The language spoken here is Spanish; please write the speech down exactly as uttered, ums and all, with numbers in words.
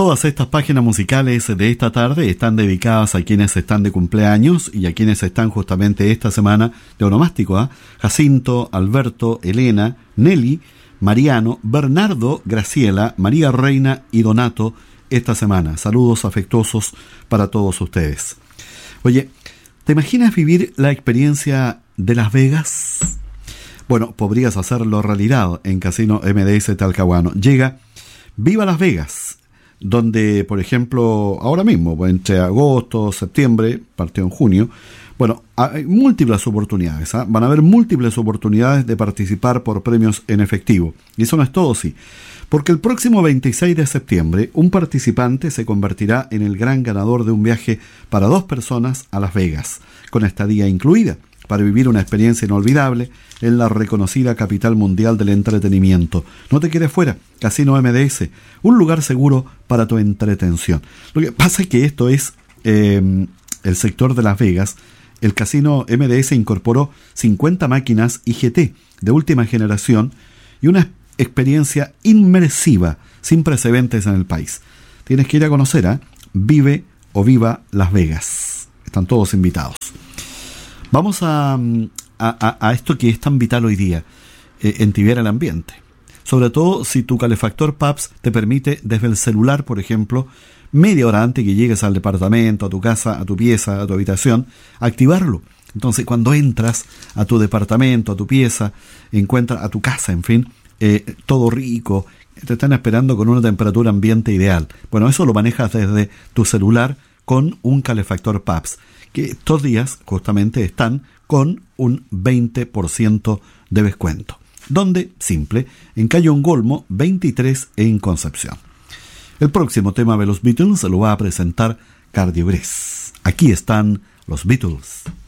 Todas estas páginas musicales de esta tarde están dedicadas a quienes están de cumpleaños y a quienes están justamente esta semana de onomástico, ¿eh? Jacinto, Alberto, Elena, Nelly, Mariano, Bernardo, Graciela, María Reina y Donato esta semana. Saludos afectuosos para todos ustedes. Oye, ¿te imaginas vivir la experiencia de Las Vegas? Bueno, podrías hacerlo realidad en Casino M D S Talcahuano. Llega Viva Las Vegas, donde, por ejemplo, ahora mismo, entre agosto, septiembre, partió en junio, bueno, hay múltiples oportunidades, ¿eh? Van a haber múltiples oportunidades de participar por premios en efectivo. Y eso no es todo, sí. Porque el próximo veintiséis de septiembre, un participante se convertirá en el gran ganador de un viaje para dos personas a Las Vegas, con estadía incluida, para vivir una experiencia inolvidable en la reconocida capital mundial del entretenimiento. No te quedes fuera, Casino M D S, un lugar seguro para tu entretención. Lo que pasa es que esto es eh, el sector de Las Vegas. El Casino M D S incorporó cincuenta máquinas I G T de última generación y una experiencia inmersiva sin precedentes en el país. Tienes que ir a conocer a ¿eh? Vive o Viva Las Vegas. Están todos invitados. Vamos a, a, a esto que es tan vital hoy día, eh, entibiar el ambiente. Sobre todo si tu calefactor P A P S te permite desde el celular, por ejemplo, media hora antes que llegues al departamento, a tu casa, a tu pieza, a tu habitación, activarlo. Entonces, cuando entras a tu departamento, a tu pieza, encuentras a tu casa, en fin, eh, todo rico, te están esperando con una temperatura ambiente ideal. Bueno, eso lo manejas desde tu celular con un calefactor P A P S, que estos días justamente están con un veinte por ciento de descuento. ¿Dónde? Simple, en Calle Ongolmo veintitrés en Concepción. El próximo tema de los Beatles se lo va a presentar Cardiogrés. Aquí están los Beatles.